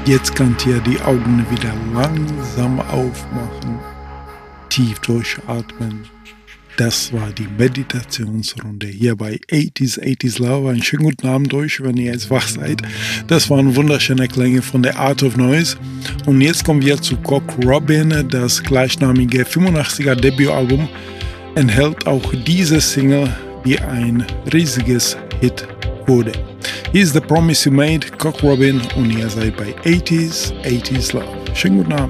Jetzt könnt ihr die Augen wieder langsam aufmachen, tief durchatmen. Das war die Meditationsrunde hier bei 80s Love. Einen schönen guten Abend euch, wenn ihr jetzt wach seid. Das waren wunderschöne Klänge von The Art of Noise. Und jetzt kommen wir zu Cock Robin. Das gleichnamige 85er Debütalbum enthält auch diese Single, die ein riesiges Hit wurde. Hier ist The Promise You Made, Cock Robin, und ihr seid bei 80s Love. Schönen guten Abend.